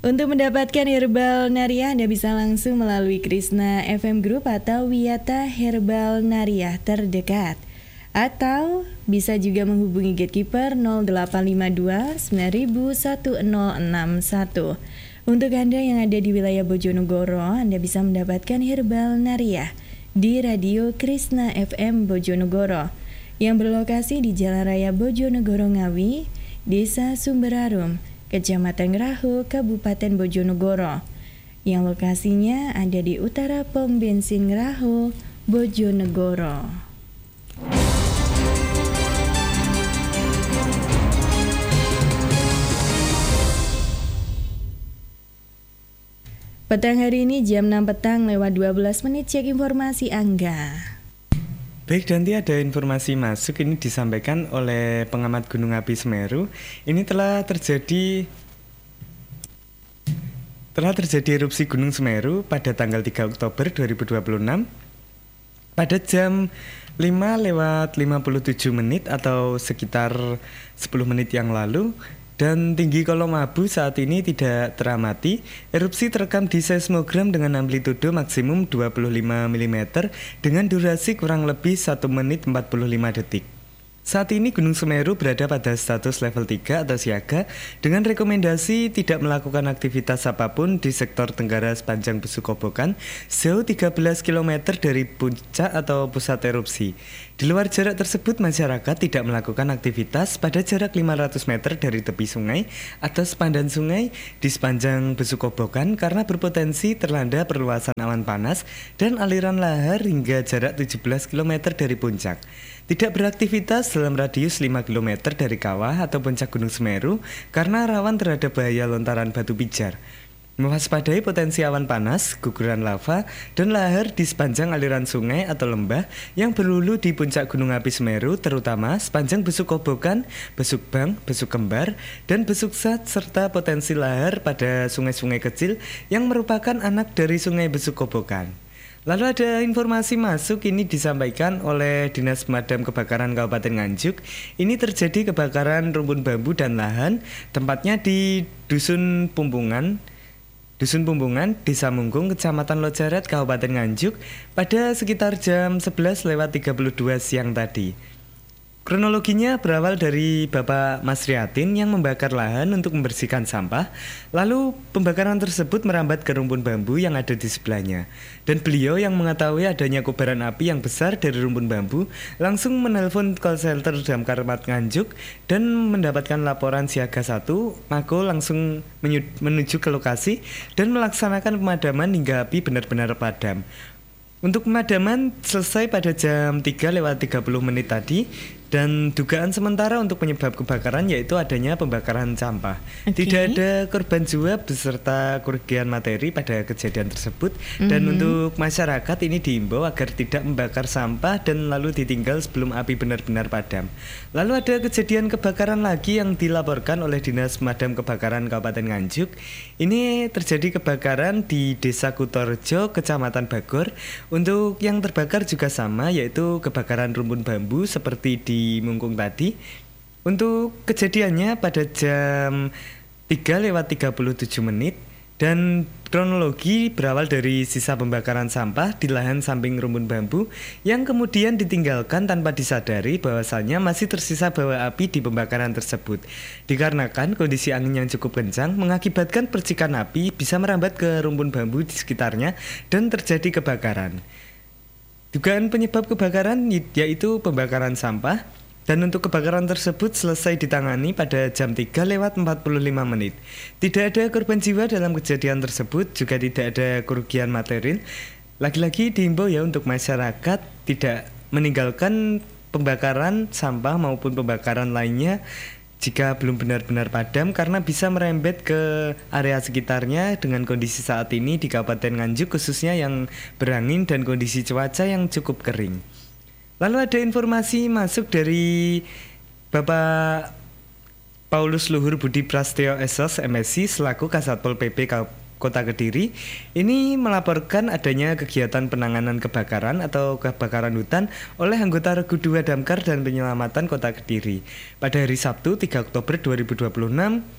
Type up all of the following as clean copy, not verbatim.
Untuk mendapatkan Herbal Nariah, Anda bisa langsung melalui Krishna FM Group atau Wiyata Herbal Nariah terdekat. Atau bisa juga menghubungi Gatekeeper 0852 9000 1061. Untuk Anda yang ada di wilayah Bojonegoro, Anda bisa mendapatkan Herbal Nariah di Radio Krishna FM Bojonegoro yang berlokasi di Jalan Raya Bojonegoro Ngawi, Desa Sumberarum, Kecamatan Ngerahu, Kabupaten Bojonegoro, yang lokasinya ada di utara pom bensin Ngerahu, Bojonegoro. Petang hari ini jam 6 petang lewat 12 menit, cek informasi Angga. Baik, nanti ada informasi masuk ini disampaikan oleh pengamat Gunung Api Semeru. Ini telah terjadi erupsi Gunung Semeru pada tanggal 3 Oktober 2026 pada jam 5:57 menit atau sekitar 10 menit yang lalu. Dan tinggi kolom abu saat ini tidak teramati. Erupsi terekam di seismogram dengan amplitudo maksimum 25 mm dengan durasi kurang lebih 1 menit 45 detik. Saat ini Gunung Semeru berada pada status level 3 atau siaga dengan rekomendasi tidak melakukan aktivitas apapun di sektor tenggara sepanjang Besukobokan sejauh 13 km dari puncak atau pusat erupsi. Di luar jarak tersebut, masyarakat tidak melakukan aktivitas pada jarak 500 meter dari tepi sungai atau sepandan sungai di sepanjang Besukobokan karena berpotensi terlanda perluasan awan panas dan aliran lahar hingga jarak 17 km dari puncak. Tidak beraktivitas dalam radius 5 km dari kawah atau puncak Gunung Semeru karena rawan terhadap bahaya lontaran batu pijar. Mewaspadai potensi awan panas, guguran lava, dan lahar di sepanjang aliran sungai atau lembah yang berhulu di puncak Gunung Api Semeru, terutama sepanjang Besukobokan, Besukbang, Besukembar, dan Besuksat, serta potensi lahar pada sungai-sungai kecil yang merupakan anak dari sungai Besukobokan. Lalu ada informasi masuk ini disampaikan oleh Dinas Pemadam Kebakaran Kabupaten Nganjuk. Ini terjadi kebakaran rumpun bambu dan lahan, tempatnya di Dusun Pumbungan, Desa Munggung, Kecamatan Lojaret, Kabupaten Nganjuk pada sekitar jam 11:32 siang tadi. Kronologinya berawal dari Bapak Mas Riatin yang membakar lahan untuk membersihkan sampah. Lalu pembakaran tersebut merambat ke rumpun bambu yang ada di sebelahnya. Dan beliau yang mengetahui adanya kobaran api yang besar dari rumpun bambu langsung menelpon call center Damkar Nganjuk dan mendapatkan laporan siaga 1. Mako langsung menuju ke lokasi dan melaksanakan pemadaman hingga api benar-benar padam. Untuk pemadaman selesai pada jam 3:30 menit tadi. Dan dugaan sementara untuk penyebab kebakaran yaitu adanya pembakaran sampah. Tidak ada korban jiwa beserta kerugian materi pada kejadian tersebut. Dan untuk masyarakat ini diimbau agar tidak membakar sampah dan lalu ditinggal sebelum api benar-benar padam. Lalu ada kejadian kebakaran lagi yang dilaporkan oleh Dinas Pemadam Kebakaran Kabupaten Nganjuk. Ini terjadi kebakaran di Desa Kutorjo, Kecamatan Bagor. Untuk yang terbakar juga sama, yaitu kebakaran rumpun bambu seperti di Mungkung tadi. Untuk kejadiannya pada jam 3:37 menit dan kronologi berawal dari sisa pembakaran sampah di lahan samping rumpun bambu yang kemudian ditinggalkan tanpa disadari bahwasannya masih tersisa bawa api di pembakaran tersebut. Dikarenakan kondisi angin yang cukup kencang mengakibatkan percikan api bisa merambat ke rumpun bambu di sekitarnya dan terjadi kebakaran. Dugaan penyebab kebakaran yaitu pembakaran sampah. Dan untuk kebakaran tersebut selesai ditangani pada jam 3:45 menit. Tidak ada korban jiwa dalam kejadian tersebut, juga tidak ada kerugian materi. Lagi-lagi diimbau ya untuk masyarakat tidak meninggalkan pembakaran sampah maupun pembakaran lainnya jika belum benar-benar padam karena bisa merembet ke area sekitarnya dengan kondisi saat ini di Kabupaten Nganjuk khususnya yang berangin dan kondisi cuaca yang cukup kering. Lalu ada informasi masuk dari Bapak Paulus Luhur Budi Prasetyo SOS MSc selaku Kasatpol PP Kota Kediri. Ini melaporkan adanya kegiatan penanganan kebakaran atau kebakaran hutan oleh anggota Regu 2 Damkar dan Penyelamatan Kota Kediri pada hari Sabtu 3 Oktober 2026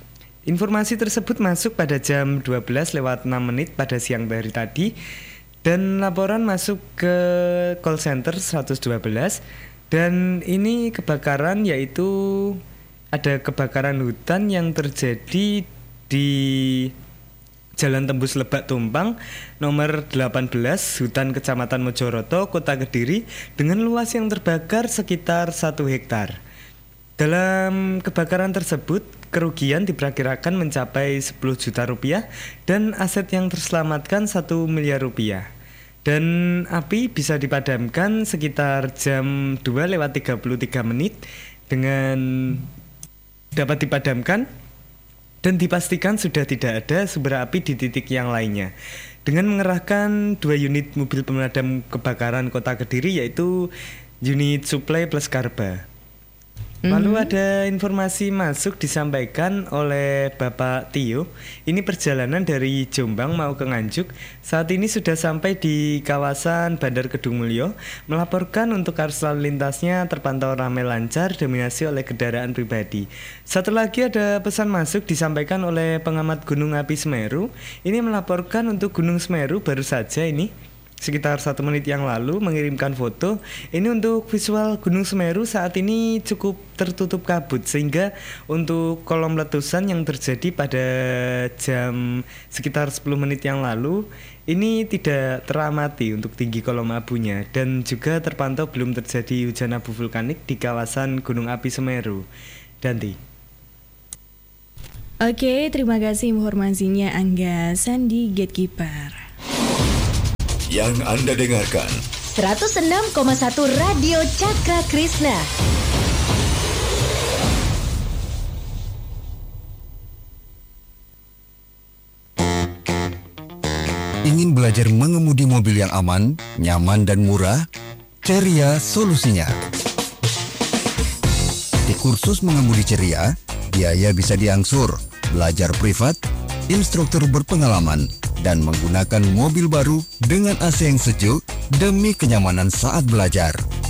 Informasi tersebut masuk pada jam 12:06 pada siang hari tadi, dan laporan masuk ke call center 112. Dan ini kebakaran, yaitu ada kebakaran hutan yang terjadi di Jalan Tembus Lebak Tumpang nomor 18, Hutan Kecamatan Mojoroto, Kota Kediri, dengan luas yang terbakar sekitar 1 hektar. Dalam kebakaran tersebut, kerugian diperkirakan mencapai 10 juta rupiah dan aset yang terselamatkan 1 miliar rupiah. Dan api bisa dipadamkan sekitar jam 2:33 dengan dapat dipadamkan dan dipastikan sudah tidak ada sumber api di titik yang lainnya dengan mengerahkan 2 unit mobil pemadam kebakaran Kota Kediri, yaitu unit suplai plus karba. Lalu ada informasi masuk disampaikan oleh Bapak Tio. Ini perjalanan dari Jombang mau ke Nganjuk. Saat ini sudah sampai di kawasan Bandar Kedung Mulyo. Melaporkan untuk arus lalu lintasnya terpantau ramai lancar, dominasi oleh kendaraan pribadi. Satu lagi ada pesan masuk disampaikan oleh pengamat Gunung Api Semeru. Ini melaporkan untuk Gunung Semeru baru saja ini sekitar 1 menit yang lalu mengirimkan foto. Ini untuk visual Gunung Semeru saat ini cukup tertutup kabut, sehingga untuk kolom letusan yang terjadi pada jam sekitar 10 menit yang lalu ini tidak teramati untuk tinggi kolom abunya, dan juga terpantau belum terjadi hujan abu vulkanik di kawasan Gunung Api Semeru. Danti. Oke, terima kasih informasinya Angga Sandi Gatekeeper. Yang Anda dengarkan 106,1 Radio Cakra Krishna. Ingin belajar mengemudi mobil yang aman, nyaman dan murah? Ceria solusinya. Di kursus mengemudi Ceria, biaya bisa diangsur, belajar privat, instruktur berpengalaman, dan menggunakan mobil baru dengan AC yang sejuk demi kenyamanan saat belajar.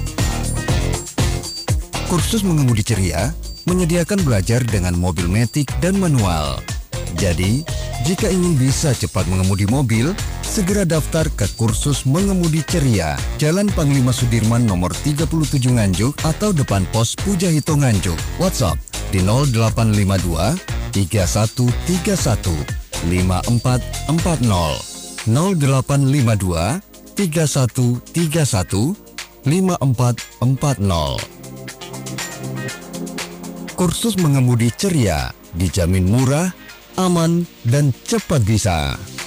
Kursus mengemudi Ceria menyediakan belajar dengan mobil matic dan manual. Jadi, jika ingin bisa cepat mengemudi mobil, segera daftar ke kursus mengemudi Ceria, Jalan Panglima Sudirman nomor 37 Nganjuk atau depan pos Pujahito Nganjuk. WhatsApp di 0852 3131 5440 0852 3131 5440. Kursus mengemudi Ceria dijamin murah, aman, dan cepat bisa.